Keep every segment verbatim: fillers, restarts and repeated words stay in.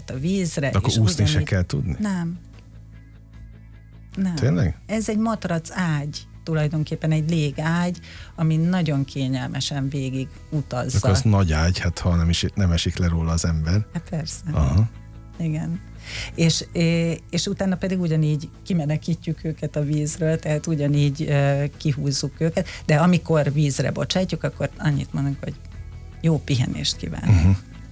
őket a vízre. De akkor és úszni ugyanígy... se kell tudni? Nem. Nem. Tényleg? Ez egy matrac ágy, tulajdonképpen egy légágy, ami nagyon kényelmesen végig utazza. Akkor az nagy ágy, hát ha nem, is, nem esik le róla az ember. Hát persze. Aha. Igen. És, és utána pedig ugyanígy kimenekítjük őket a vízről, tehát ugyanígy kihúzzuk őket, de amikor vízre bocsátjuk, akkor annyit mondunk, hogy jó pihenést kívánunk. Uh-huh.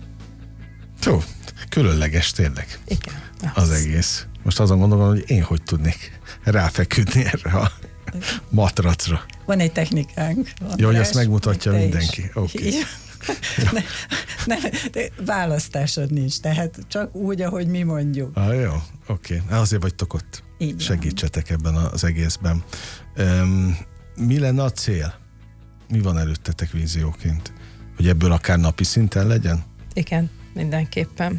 Jó, különleges tényleg. Igen. Az egész. Most azon gondolom, hogy én hogy tudnék ráfeküdni erre a matracra. Van egy technikánk. Jó, hogy ezt megmutatja mindenki. Oké. Okay. ne, ne, de választásod nincs, tehát csak úgy, ahogy mi mondjuk. Ah, jó, oké. Okay. Azért vagytok ott. Így segítsetek van. Ebben az egészben. Um, mi lenne a cél? Mi van előttetek vízióként? Hogy ebből akár napi szinten legyen? Igen, mindenképpen.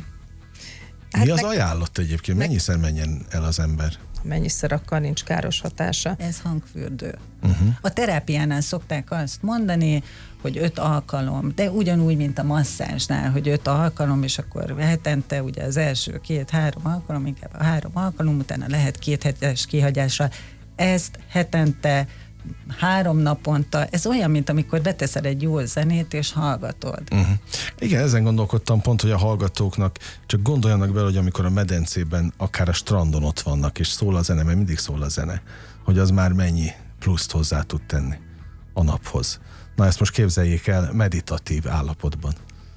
Hát mi az meg... ajánlott egyébként? Mennyiszer menjen el az ember? Mennyiszer akar, nincs káros hatása. Ez hangfürdő. Uh-huh. A terápiánál szokták azt mondani, hogy öt alkalom, de ugyanúgy, mint a masszázsnál, hogy öt alkalom, és akkor hetente ugye az első két-három alkalom, inkább a három alkalom, utána lehet két hetes kihagyásra. Ezt hetente, három naponta, ez olyan, mint amikor beteszed egy jó zenét, és hallgatod. Uh-huh. Igen, ezen gondolkodtam pont, hogy a hallgatóknak csak gondoljanak bele, hogy amikor a medencében, akár a strandon ott vannak, és szól a zene, mert mindig szól a zene, hogy az már mennyi pluszt hozzá tud tenni a naphoz. Na ezt most képzeljék el meditatív állapotban.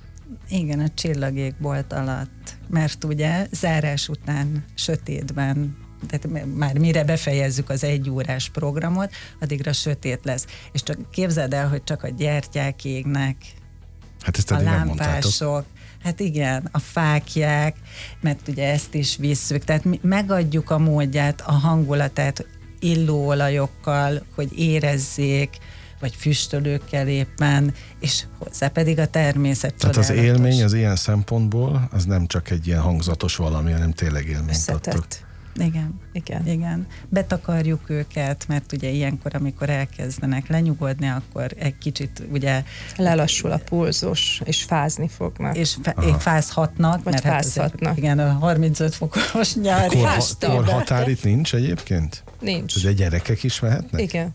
Igen, a csillagégbolt alatt, mert ugye zárás után sötétben, tehát már mire befejezzük az egy órás programot, addigra sötét lesz. És csak képzeld el, hogy csak a gyertyák égnek, hát ezt a lámpások, hát igen, a fáklyák, mert ugye ezt is visszük, tehát mi megadjuk a módját, a hangulatát illóolajokkal, hogy érezzék, vagy füstölőkkel éppen, és hozzá pedig a természet csodálatos. Tehát az élmény az ilyen szempontból, az nem csak egy ilyen hangzatos valami, hanem tényleg élményt adtok. Igen, igen, igen. Betakarjuk őket, mert ugye ilyenkor, amikor elkezdenek lenyugodni, akkor egy kicsit ugye... lelassul a pulzus, és fázni fognak. És fa- fázhatnak. Vagy mert fázhatnak. Hát igen, a harmincöt fokos nyári. Kor, korhatár itt nincs egyébként? Nincs. Ugye gyerekek is mehetnek? Igen.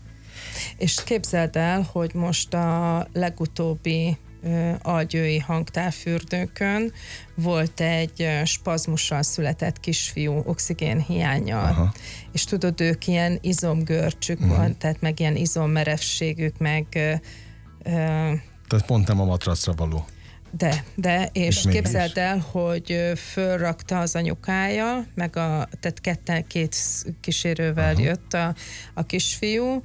És képzeld el, hogy most a legutóbbi algyői hangtárfürdőkön volt egy spazmussal született kisfiú oxigén hiánnyal. Aha. És tudod, ők ilyen izomgörcsük uh-huh. van, tehát meg ilyen izommerevségük, meg... Uh, tehát pont nem a matracra való. De, de, és de képzeld is. el, hogy fölrakta az anyukája, meg a, tehát ketten, két kísérővel uh-huh. jött a, a kisfiú,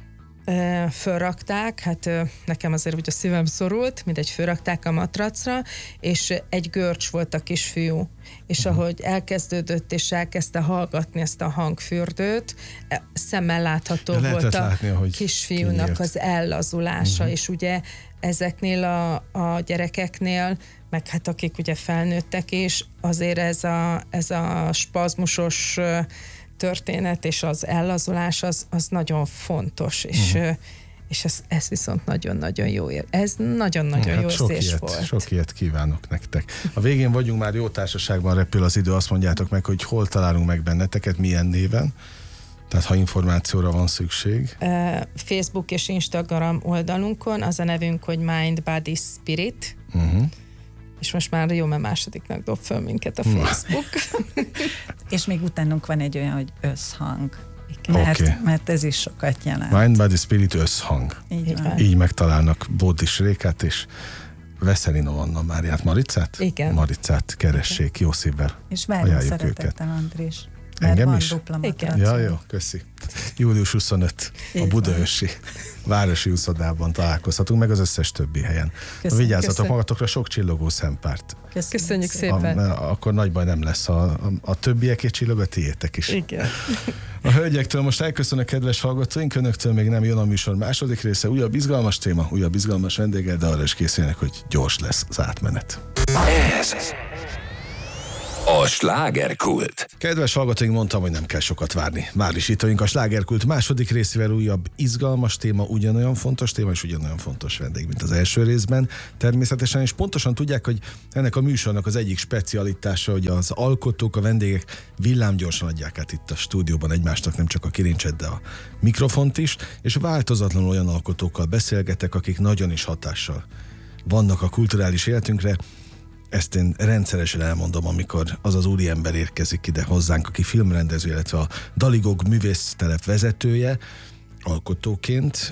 fölrakták, hát nekem azért úgy a szívem szorult, mindegy, fölrakták a matracra, és egy görcs volt a kisfiú, és uh-huh. ahogy elkezdődött, és elkezdte hallgatni ezt a hangfürdőt, szemmel látható ja, volt a látni, kisfiúnak kinyílt. Az ellazulása, uh-huh. és ugye ezeknél a, a gyerekeknél, meg hát akik ugye felnőttek is, azért ez a, ez a spazmusos történet és az ellazulás az, az nagyon fontos, és, uh-huh. és ez, ez viszont nagyon-nagyon jó ér. Ez nagyon-nagyon hát jó sok érzés ilyet, volt. Sok ilyet kívánok nektek. A végén vagyunk, már jó társaságban repül az idő, azt mondjátok meg, hogy hol találunk meg benneteket, milyen néven, tehát ha információra van szükség. Uh, Facebook és Instagram oldalunkon az a nevünk, hogy Mind, Body, Spirit, uh-huh. és most már jó, mert másodiknak dob föl minket a Facebook. És még utánunk van egy olyan, hogy összhang. Mert, okay. mert ez is sokat jelent. Mind, Body, Spirit, összhang. Így, van. Így megtalálnak Bódis Rékát és Veszelino Anna Máriát. Maricát? Igen. Maricát keressék, okay. Jó szívvel. És várjunk szeretettel, Andrés. Engem is? Igen. Ja, jó, köszi. július huszonötödike a Budaörsi Városi úszodában találkozhatunk, meg az összes többi helyen. Köszönjük, vigyázzatok köszönjük. Magatokra, sok csillogó szempárt. Köszönjük, Köszönjük szépen. A, akkor nagy baj nem lesz. A, a, a többieké csillog, a tiétek is. Igen. A hölgyektől most elköszönök, kedves hallgatóink, önöktől még nem jön a műsor második része. Újabb izgalmas téma, újabb izgalmas vendéggel, de arra is készüljenek, hogy gyors lesz az átmenet. Ez A slágerkult. Kedves hallgatóink, mondtam, hogy nem kell sokat várni. Már is itt vagyunk a slágerkult második részével, újabb izgalmas téma, ugyanolyan fontos téma, és ugyanolyan fontos vendég, mint az első részben. Természetesen, és pontosan tudják, hogy ennek a műsornak az egyik specialitása, hogy az alkotók, a vendégek villámgyorsan adják át itt a stúdióban egymásnak nem csak a kilincset, de a mikrofont is, és változatlanul olyan alkotókkal beszélgetek, akik nagyon is hatással vannak a kulturális életünkre. Ezt én rendszeresen elmondom, amikor az az úriember érkezik ide hozzánk, aki filmrendező, illetve a Daligog művésztelep vezetője, alkotóként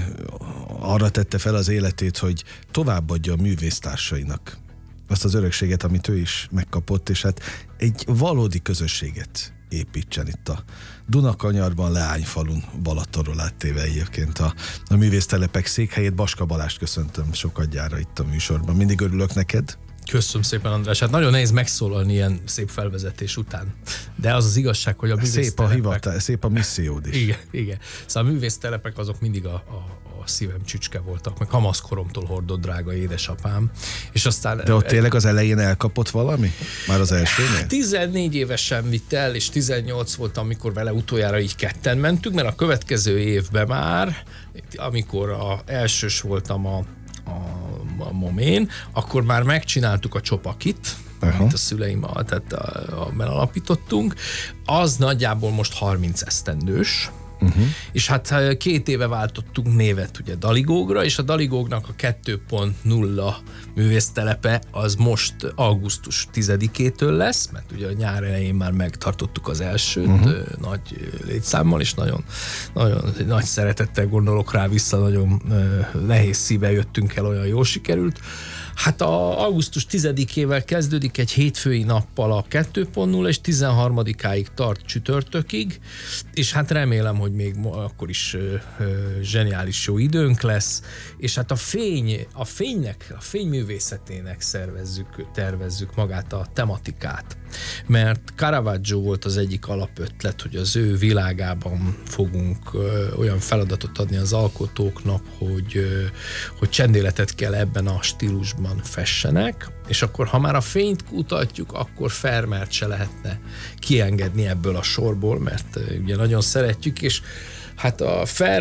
arra tette fel az életét, hogy továbbadja a művésztársainak azt az örökséget, amit ő is megkapott, és hát egy valódi közösséget építsen itt a Dunakanyarban, Leányfalun, Balatonról áttéve egyébként a, a művésztelepek székhelyét. Baska Balást köszöntöm sokadjára itt a műsorban. Mindig örülök neked. Köszönöm szépen, András. Hát nagyon nehéz megszólalni ilyen szép felvezetés után. De az az igazság, hogy a művésztelepek... Szép a hivatás, szép a missziód is. Igen, igen. Szóval a művésztelepek azok mindig a, a, a szívem csücske voltak, meg kamaszkoromtól hordott drága édesapám. És aztán... De ott tényleg az elején elkapott valami? Már az elsőnél? tizennégy évesen vitt el, és tizennyolc volt, amikor vele utoljára így ketten mentünk, mert a következő évben már, amikor a elsős voltam a a, a momén, akkor már megcsináltuk a csopakit, uh-huh. amit a szüleim tehát a, a, alapítottunk. Az nagyjából most harminc esztendős, uh-huh. és hát két éve váltottunk névet ugye Daligógra, és a Daligógnak a kettő pont nulla művésztelepe az most augusztus tizedikétől lesz, mert ugye a nyár elején már megtartottuk az elsőt uh-huh. nagy létszámmal, és nagyon, nagyon nagy szeretettel gondolok rá vissza, nagyon nehéz szívvel jöttünk el, olyan jól sikerült. Hát a augusztus tizedikével kezdődik egy hétfői nappal a kettő pont nulla, és tizenharmadikáig tart csütörtökig, és hát remélem, hogy még akkor is ö, ö, zseniális jó időnk lesz, és hát a fény, a fénynek, a fényművészetének szervezzük, tervezzük magát a tematikát. Mert Caravaggio volt az egyik alapötlet, hogy az ő világában fogunk ö, olyan feladatot adni az alkotóknak, hogy, ö, hogy csendéletet kell ebben a stílusban fessenek, és akkor ha már a fényt kutatjuk, akkor Vermeert se lehetne kiengedni ebből a sorból, mert uh, ugye nagyon szeretjük, és hát a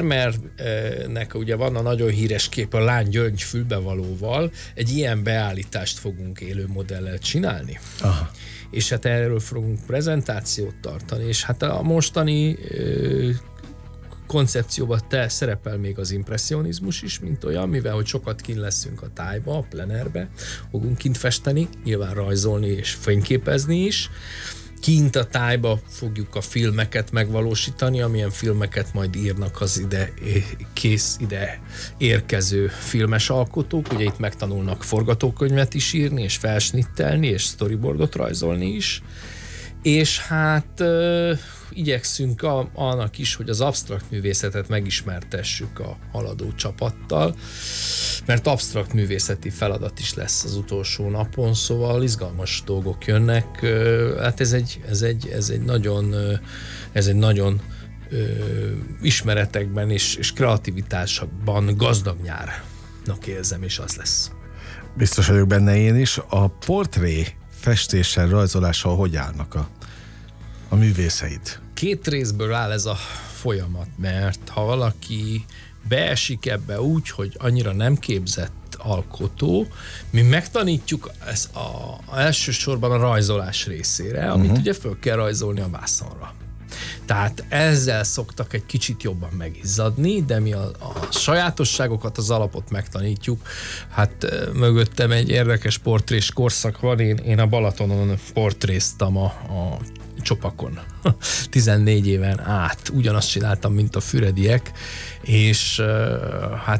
Vermeernek ugye van a nagyon híres kép a Lány Gyöngy fülbevalóval, egy ilyen beállítást fogunk élő modellel csinálni. Aha. És hát erről fogunk prezentációt tartani, és hát a mostani uh, koncepcióban te szerepel még az impresszionizmus is, mint olyan, mivel hogy sokat kint leszünk a tájba, a plenerbe, fogunk kint festeni, nyilván rajzolni és fényképezni is. Kint a tájba fogjuk a filmeket megvalósítani, amilyen filmeket majd írnak az ide kész, ide érkező filmes alkotók. Ugye itt megtanulnak forgatókönyvet is írni, és felsnittelni, és storyboardot rajzolni is. És hát uh, igyekszünk a, annak is, hogy az absztrakt művészetet megismertessük a haladó csapattal, mert absztrakt művészeti feladat is lesz az utolsó napon, szóval izgalmas dolgok jönnek. Uh, hát ez egy, ez egy, ez egy nagyon, uh, ez egy nagyon uh, ismeretekben és, és kreativitásokban gazdag nyárnak érzem, és az lesz. Biztos vagyok benne én is. A portré festéssel, rajzolással hogy állnak a, a művészeid? Két részből áll ez a folyamat, mert ha valaki beesik ebbe úgy, hogy annyira nem képzett alkotó, mi megtanítjuk ezt a, a elsősorban a rajzolás részére, amit uh-huh. ugye föl kell rajzolni a vászonra. Tehát ezzel szoktak egy kicsit jobban megizzadni, de mi a, a sajátosságokat, az alapot megtanítjuk. Hát mögöttem egy érdekes portrés korszak van, én, én a Balatonon portréztam a, a csopakon. tizennégy éven át ugyanazt csináltam, mint a fürediek, és hát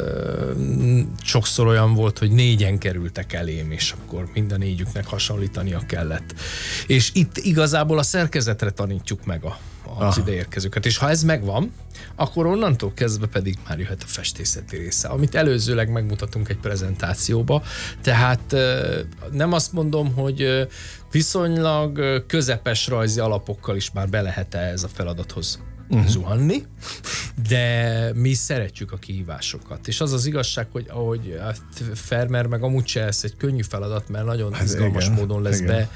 sokszor olyan volt, hogy négyen kerültek elém, és akkor mind a négyüknek hasonlítania kellett. És itt igazából a szerkezetre tanítjuk meg a, az ideérkezőket, és ha ez megvan, akkor onnantól kezdve pedig már jöhet a festészeti része, amit előzőleg megmutatunk egy prezentációba, tehát nem azt mondom, hogy viszonylag közepes rajzi alapokkal is már be lehet ez a feladathoz uh-huh. zuhanni, de mi szeretjük a kihívásokat. És az az igazság, hogy ahogy Fermer meg amúgy se lesz egy könnyű feladat, mert nagyon hát izgalmas igen, módon lesz be,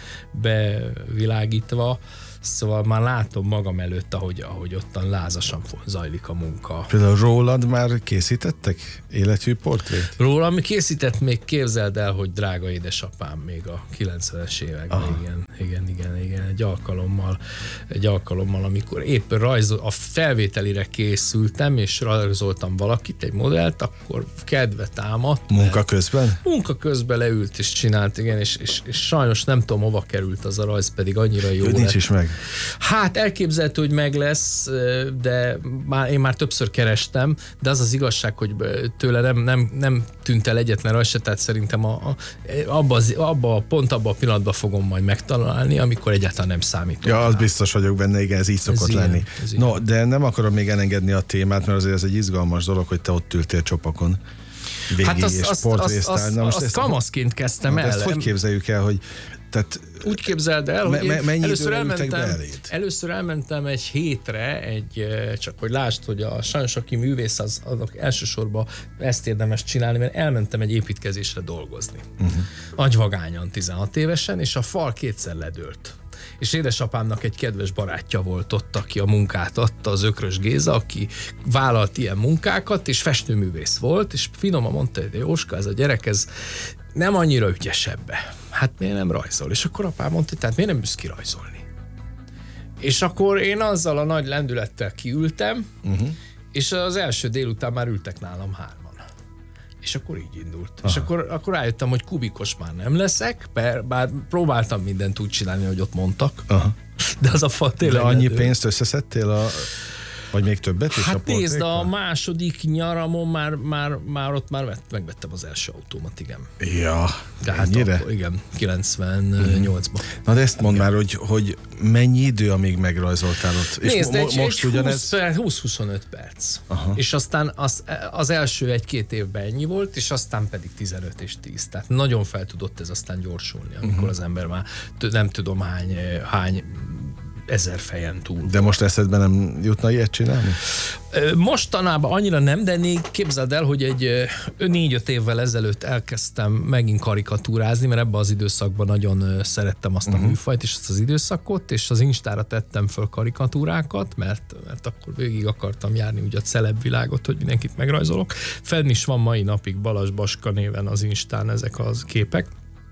bevilágítva, szóval már látom magam előtt, ahogy, ahogy ottan lázasan zajlik a munka. Például rólad már készítettek életű portrét? Rólam készített, még képzeld el, hogy drága édesapám még a kilencvenes években. Igen, igen, igen, igen, egy alkalommal, egy alkalommal, amikor épp rajzol, a felvételire készültem, és rajzoltam valakit, egy modellt, akkor kedve támadt. Munka közben? Munka közben leült és csinált, igen, és, és, és sajnos nem tudom, hova került az a rajz, pedig annyira jó. Ő nincs is meg. Hát elképzelhető, hogy meg lesz, de már, én már többször kerestem, de az az igazság, hogy tőle nem, nem, nem tűnt el egyetlen rajz se, tehát szerintem a, a, abba, az, abba, pont abban a pillanatban fogom majd megtalálni, amikor egyáltalán nem számítok. Ja, az biztos vagyok benne, igen, ez így szokott ez lenni. Ilyen, no, de nem akarom még elengedni a témát, mert azért ez egy izgalmas dolog, hogy te ott ültél csopakon. Végig, hát azt, azt, azt, azt, azt kamaszként kezdtem el. Ezt hogy képzeljük el, hogy tehát úgy képzeld el, me, hogy me, mennyi először elmentem, először elmentem egy hétre, egy, csak hogy lásd, hogy a sajnos aki művész, az, azok elsősorban ezt érdemes csinálni, mert elmentem egy építkezésre dolgozni. Uh-huh. Agyvagányan tizenhat évesen, és a fal kétszer ledőlt. És édesapámnak egy kedves barátja volt ott, aki a munkát adta, az Ökrös Géza, aki vállalt ilyen munkákat, és festőművész volt, és finoman mondta, hogy Jóska, ez a gyerek, ez nem annyira ügyes ebbe. Hát miért nem rajzol? És akkor apám mondta, hogy tehát miért nem bűsz kirajzolni? És akkor én azzal a nagy lendülettel kiültem, uh-huh. és az első délután már ültek nálam hárman. És akkor így indult. Aha. És akkor, akkor rájöttem, hogy kubikos már nem leszek, bár, bár próbáltam mindent úgy csinálni, hogy ott mondtak. Aha. De az a fal tényleg... De annyi lendül. Pénzt összeszedtél a... Vagy még többet is? Hát nézd, a második nyaramon már, már, már ott már vett, megvettem az első autómat, igen. Ja, tehát ennyire? Akkor, igen, kilencvennyolcban. Na de ezt mondd már, hogy, hogy mennyi idő, amíg megrajzoltál ott? Nézd, és mo- egy, most egy ugyanez... húsz-huszonöt perc. Aha. És aztán az, az első egy-két évben ennyi volt, és aztán pedig tizenöt és tíz. Tehát nagyon fel tudott ez aztán gyorsulni, amikor uh-huh. az ember már nem tudom hány, hány ezer fejen túl. De most eszedben nem jutna ilyet csinálni? Mostanában annyira nem, de még képzeld el, hogy egy négy-öt évvel ezelőtt elkezdtem megint karikatúrázni, mert ebben az időszakban nagyon szerettem azt a uh-huh. műfajt és azt az időszakot, és az Instára tettem föl karikatúrákat, mert, mert akkor végig akartam járni ugye a celeb világot, hogy mindenkit megrajzolok. Fenn is van mai napig Balazs Baska néven az Instán ezek az képek.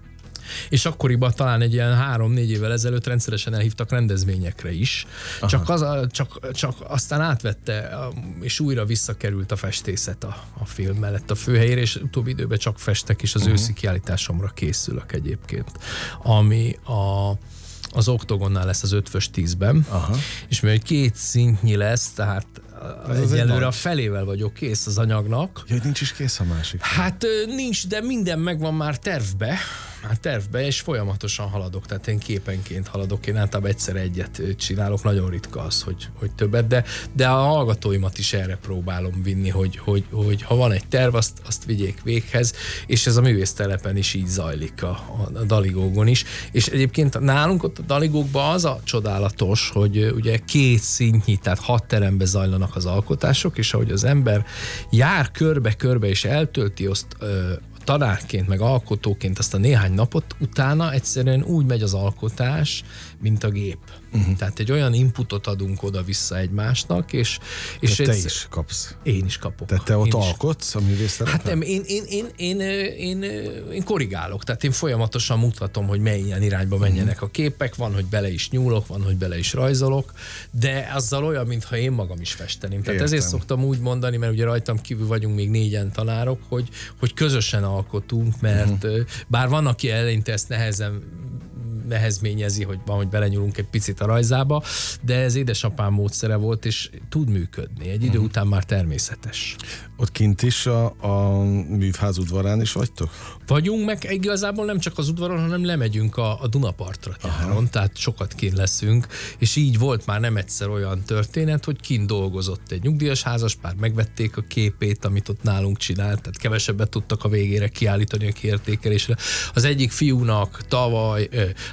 És akkoriban talán egy ilyen három-négy évvel ezelőtt rendszeresen elhívtak rendezvényekre is. Csak, az a, csak, csak aztán átvette, és újra visszakerült a festészet a, a film mellett a főhelyére, és utóbbi időben csak festek, és az uh-huh. őszi kiállításomra készülök egyébként. Ami a az Oktogonnál lesz az ötvös tízben, aha. és mivel két szintnyi lesz, tehát egyelőre a felével vagyok kész az anyagnak. Ja, nincs is kész a másik. Hát nincs, de minden megvan már tervbe, már tervbe, és folyamatosan haladok, tehát én képenként haladok, én általában egyszer egyet csinálok, nagyon ritka az, hogy, hogy többet, de, de a hallgatóimat is erre próbálom vinni, hogy, hogy, hogy ha van egy terv, azt, azt vigyék véghez, és ez a művésztelepen is így zajlik, a, a Daligógon is, és egyébként nálunk ott a Daligókban az a csodálatos, hogy ugye két szintnyi, tehát hat terembe zajlanak az alkotások, és ahogy az ember jár körbe-körbe, és eltölti azt ö, tanárként, meg alkotóként azt a néhány napot, utána egyszerűen úgy megy az alkotás, mint a gép. Uh-huh. Tehát egy olyan inputot adunk oda-vissza egymásnak, és... és te ez, is kapsz. Én is kapok. Tehát te ott én alkotsz a művésztelepen? Hát nem, én, én, én, én, én, én korrigálok, tehát én folyamatosan mutatom, hogy milyen irányba menjenek uh-huh. a képek, van, hogy bele is nyúlok, van, hogy bele is rajzolok, de azzal olyan, mintha én magam is festeném. Tehát értem. Ezért szoktam úgy mondani, mert ugye rajtam kívül vagyunk még négyen tanárok, hogy, hogy közösen alkotunk, mert uh-huh. bár van, aki eleinte ezt nehezen nehezményezi, hogy van, hogy belenyúlunk egy picit a rajzába, de ez édesapám módszere volt, és tud működni. Egy idő uh-huh. után már természetes. Ott kint is a, a művház udvarán is vagytok? Vagyunk, meg igazából nem csak az udvaron, hanem lemegyünk a, a Dunapartra nyáron, tehát sokat kint leszünk, és így volt már nem egyszer olyan történet, hogy kint dolgozott egy nyugdíjas házaspár, megvették a képét, amit ott nálunk csinált, tehát kevesebbet tudtak a végére kiállítani a kiértékelésre. Az egyik fiúnak tavaly,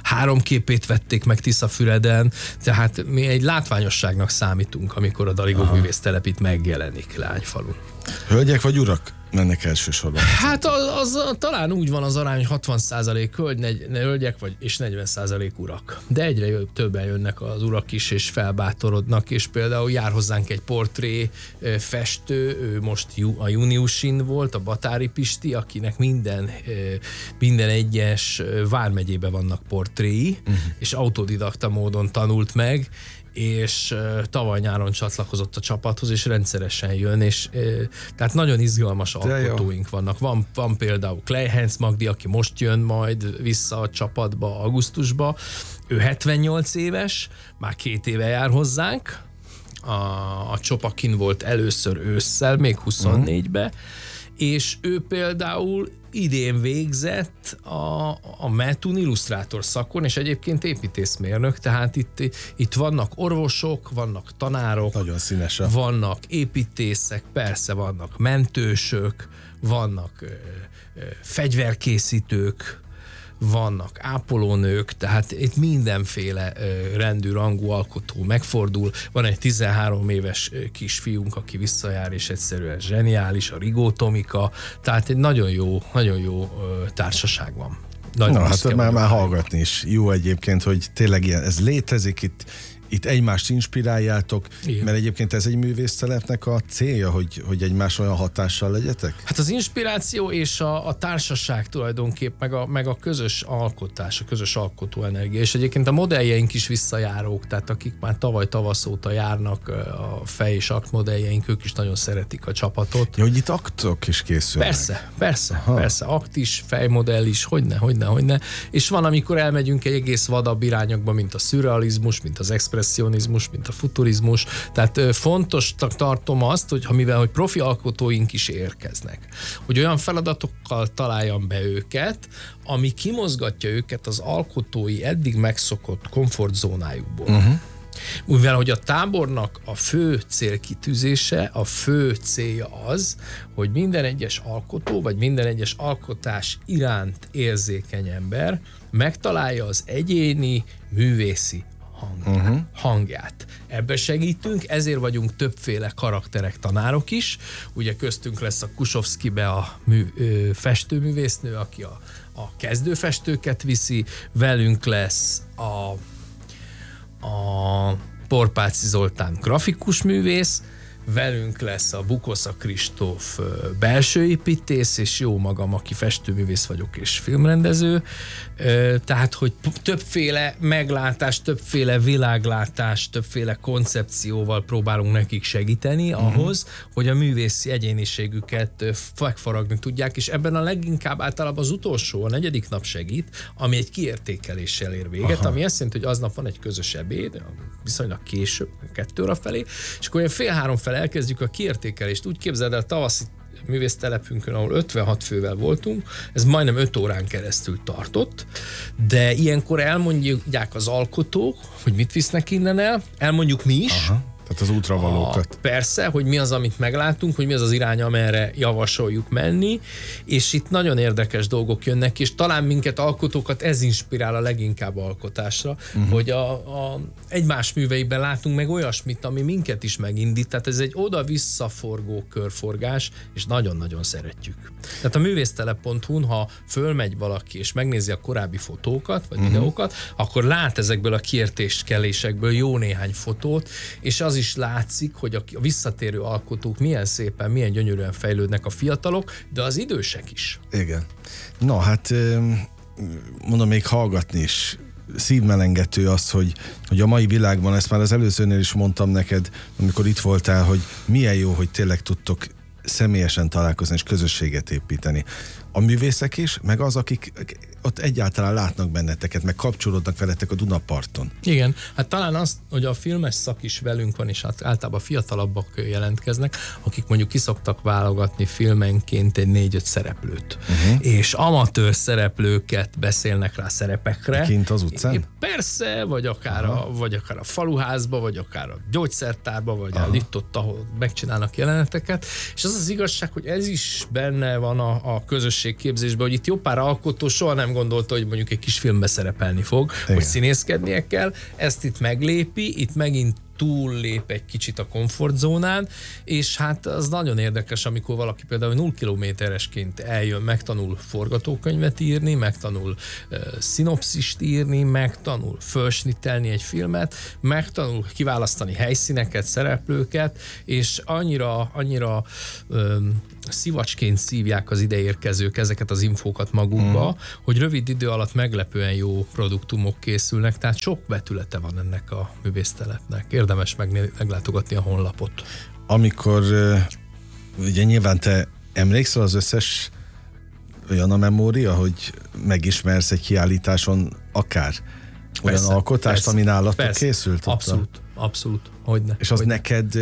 három képét vették meg Tiszafüreden, tehát mi egy látványosságnak számítunk, amikor a Daligó művésztelep itt megjelenik Leányfalun. Hölgyek vagy urak mennek elsősorban? Hát az, az, talán úgy van az arány, hatvan százalék hölgy, hölgyek vagy, és negyven százalék urak. De egyre többen jönnek az urak is, és felbátorodnak, és például jár hozzánk egy portré festő, ő most a júniusin volt, a Batári Pisti, akinek minden, minden egyes vármegyében vannak portréi, uh-huh. és autodidakta módon tanult meg, és uh, tavaly nyáron csatlakozott a csapathoz, és rendszeresen jön, és uh, tehát nagyon izgalmas alkotóink vannak. Van, van például Kleinheinz Magdi, aki most jön majd vissza a csapatba augusztusba. Ő hetvennyolc éves, már két éve jár hozzánk. A, a Csopakin volt először ősszel, még huszonnégybe, és ő például idén végzett a, a Metun illusztrátor szakon, és egyébként építészmérnök, tehát itt, itt vannak orvosok, vannak tanárok, nagyon színesek. Vannak építészek, persze vannak mentősök, vannak ö, ö, fegyverkészítők, vannak ápolónők, tehát itt mindenféle ö, rendű, rangú alkotó megfordul. Van egy tizenhárom éves ö, kisfiunk, aki visszajár, és egyszerűen zseniális, a Rigó Tomika, tehát egy nagyon jó, nagyon jó ö, társaság van. Nagyon Na, hát már, már hallgatni is jó egyébként, hogy tényleg ilyen, ez létezik itt, itt egymást inspiráljátok, igen. Mert egyébként ez egy művésztelepnek a célja, hogy, hogy egymás olyan hatással legyetek? Hát az inspiráció és a, a társaság tulajdonképp, meg a, meg a közös alkotás, a közös alkotóenergia, és egyébként a modelljeink is visszajárók, tehát akik már tavaly tavasz óta járnak, a fej és akt modelljeink, ők is nagyon szeretik a csapatot. Ja, hogy itt aktok is készülnek? Persze, persze, Aha. persze, akt is, fejmodell is, hogyne, hogyne, hogyne, és van, amikor elmegyünk egy egész vadabb irányokba, mint a szürrealizmus, mint az expresszionizmus, mint a futurizmus. Tehát fontosnak tartom azt, hogy mivel hogy profi alkotóink is érkeznek, hogy olyan feladatokkal találjam be őket, ami kimozgatja őket az alkotói eddig megszokott komfortzónájukból. Uh-huh. Mivel, hogy a tábornak a fő célkitűzése, a fő célja az, hogy minden egyes alkotó, vagy minden egyes alkotás iránt érzékeny ember megtalálja az egyéni művészi hangját. Uh-huh. hangját. Ebben segítünk, ezért vagyunk többféle karakterek tanárok is. Ugye köztünk lesz a Kusovszkibe a mű, ö, festőművésznő, aki a, a kezdőfestőket viszi, velünk lesz a, a Porpáci Zoltán grafikus művész, velünk lesz a Bukosza Kristóf belsőépítész, és jó magam, aki festőművész vagyok és filmrendező. Tehát, hogy többféle meglátás, többféle világlátás, többféle koncepcióval próbálunk nekik segíteni uh-huh. ahhoz, hogy a művészi egyéniségüket megfaragni tudják, és ebben a leginkább általában az utolsó, a negyedik nap segít, ami egy kiértékeléssel ér véget, Aha. ami azt jelenti, hogy aznap van egy közös ebéd, viszonylag később, kettő óra felé, és akkor olyan fél három felé elkezdjük a kiértékelést. Úgy képzeld el, tavaszi művésztelepünkön, ahol ötvenhat fővel voltunk, ez majdnem öt órán keresztül tartott, de ilyenkor elmondják az alkotók, hogy mit visznek innen el, elmondjuk mi is, Aha. Tehát az útravalókat. A, persze, hogy mi az, amit meglátunk, hogy mi az az irány, amerre javasoljuk menni, és itt nagyon érdekes dolgok jönnek, és talán minket alkotókat ez inspirál a leginkább alkotásra, uh-huh. hogy a, a egymás műveiben látunk meg olyasmit, ami minket is megindít, tehát ez egy oda-visszaforgó körforgás, és nagyon-nagyon szeretjük. Tehát a művésztelep pont hu-n, ha fölmegy valaki, és megnézi a korábbi fotókat, vagy uh-huh. videókat, akkor lát ezekből a kiértékelésekből jó néhány fotót, és az is látszik, hogy a visszatérő alkotók milyen szépen, milyen gyönyörűen fejlődnek a fiatalok, de az idősek is. Igen. Na hát, mondom, még hallgatni is szívmelengető az, hogy, hogy a mai világban, ezt már az előzőnél is mondtam neked, amikor itt voltál, hogy milyen jó, hogy tényleg tudtok személyesen találkozni és közösséget építeni. A művészek is, meg az, akik ott egyáltalán látnak benneteket, meg kapcsolódnak veletek a Dunaparton. Igen, hát talán az, hogy a filmes szak is velünk van, és hát általában fiatalabbak jelentkeznek, akik mondjuk kiszoktak válogatni filmenként egy négy-öt szereplőt. Uh-huh. És amatőr szereplőket beszélnek rá szerepekre. Kint az utcán? Persze, vagy akár, a, vagy akár a faluházba, vagy akár a gyógyszertárba, vagy el itt ott, ahol megcsinálnak jeleneteket. És az az igazság, hogy ez is benne van a, a közösség mesterségképzésbe, hogy itt jó pár alkotó soha nem gondolta, hogy mondjuk egy kis filmbe szerepelni fog, igen. hogy színészkednie kell, ezt itt meglépi, itt megint túllép egy kicsit a komfortzónán, és hát az nagyon érdekes, amikor valaki például nulla kilométeresként eljön, megtanul forgatókönyvet írni, megtanul uh, szinopszist írni, megtanul fölsnittelni egy filmet, megtanul kiválasztani helyszíneket, szereplőket, és annyira, annyira um, szivacsként szívják az ideérkezők ezeket az infókat magukba, mm. hogy rövid idő alatt meglepően jó produktumok készülnek, tehát sok vetülete van ennek a művésztelepnek. Érdemes meglátogatni a honlapot. Amikor ugye nyilván te emlékszel az összes olyan a memória, hogy megismersz egy kiállításon akár olyan persze, alkotást, persze, ami nálatok persze, készült? Abszolút, abszolút. Hogyne, és az hogyne. neked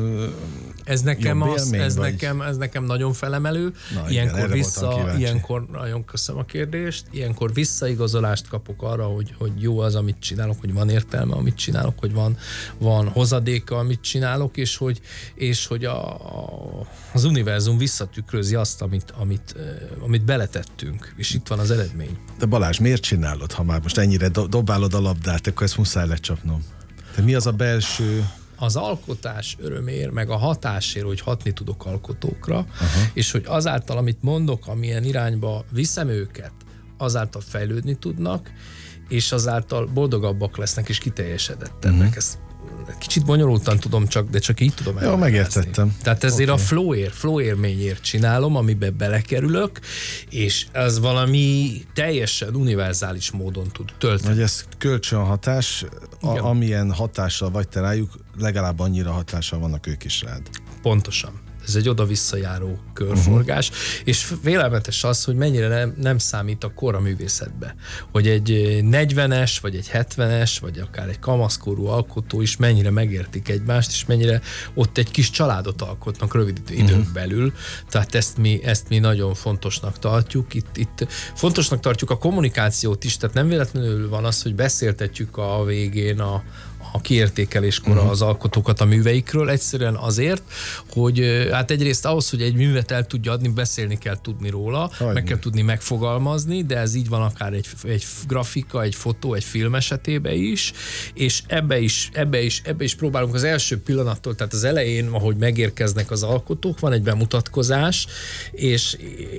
ez nekem, az, élmény, ez, vagy? nekem, ez nekem nagyon felemelő. Na, ilyenkor igen, vissza, ilyenkor, nagyon köszönöm a kérdést, ilyenkor visszaigazolást kapok arra, hogy, hogy jó az, amit csinálok, hogy van értelme, amit csinálok, hogy van, van hozadéka, amit csinálok, és hogy, és hogy a, a, az univerzum visszatükrözi azt, amit, amit, amit beletettünk, és itt van az eredmény. De Balázs, miért csinálod, ha már most ennyire do- dobálod a labdát, akkor ezt muszáj lecsapnom? De mi az a belső... Az alkotás örömér, meg a hatásért, hogy hatni tudok alkotókra, aha. és hogy azáltal, amit mondok, amilyen irányba viszem őket, azáltal fejlődni tudnak, és azáltal boldogabbak lesznek, és kiteljesedettebbek. Uh-huh. Ezt kicsit bonyolultan tudom csak, de csak így tudom elmagyarázni. Jó, megértettem. Tehát ezért okay. a flowért, flow élményért csinálom, amiben belekerülök, és ez valami teljesen univerzális módon tud tölteni. Hogy ez kölcsönhatás, a, amilyen hatással vagy te rájuk, legalább annyira hatással vannak ők is rád. Pontosan. Ez egy oda-visszajáró körforgás, uh-huh. és félelmetes az, hogy mennyire nem, nem számít a kor a művészetbe. Hogy egy negyvenes, vagy egy hetvenes, vagy akár egy kamaszkorú alkotó is mennyire megértik egymást, és mennyire ott egy kis családot alkotnak rövid időn uh-huh. belül. Tehát ezt mi, ezt mi nagyon fontosnak tartjuk. Itt, itt fontosnak tartjuk a kommunikációt is, tehát nem véletlenül van az, hogy beszéltetjük a végén a a kiértékeléskor uh-huh. az alkotókat a műveikről, egyszerűen azért, hogy hát egyrészt ahhoz, hogy egy művet el tudja adni, beszélni kell tudni róla, Hagyni. meg kell tudni megfogalmazni, de ez így van akár egy, egy grafika, egy fotó, egy film esetében is, és ebbe is, ebbe is, ebbe is próbálunk az első pillanattól, tehát az elején, ahogy megérkeznek az alkotók, van egy bemutatkozás, és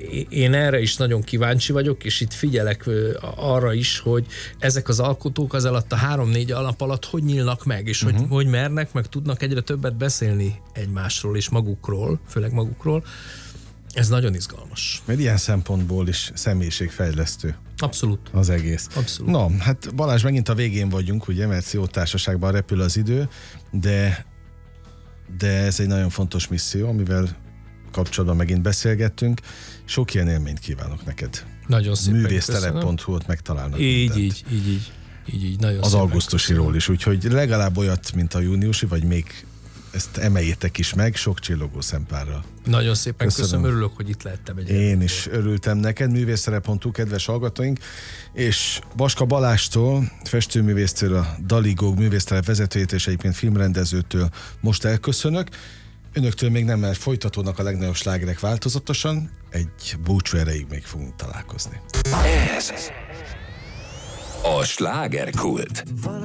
én erre is nagyon kíváncsi vagyok, és itt figyelek arra is, hogy ezek az alkotók az alatt a három-négy alap alatt hogy nyílnak meg, és uh-huh. hogy, hogy mernek, meg tudnak egyre többet beszélni egymásról és magukról, főleg magukról. Ez nagyon izgalmas. Mert ilyen szempontból is személyiségfejlesztő. Abszolút. Az egész. Abszolút. No, hát Balázs, megint a végén vagyunk, ugye, mert jó társaságban repül az idő, de, de ez egy nagyon fontos misszió, amivel kapcsolatban megint beszélgettünk. Sok ilyen élményt kívánok neked. Nagyon szépen művésztelep pont hu-t megtalálnak. Így, így, így, így. Így, így, nagyon az augusztusiról is, úgyhogy legalább olyat, mint a júniusi, vagy még ezt emeljétek is meg, sok csillogó szempárral. Nagyon szépen köszönöm, köszönöm örülök, hogy itt lehettem. Egy Én is örültem neked, művésztelep pont hu, kedves hallgatóink, és Baska Balástól, festőművésztől, a Daligog művésztelep vezetőjétől és egyébként filmrendezőtől most elköszönök. Önöktől még nem, mert folytatódnak a legnagyobb slágerek változatosan, egy búcsú erejéig még fogunk találkozni. Ez a slágerkult.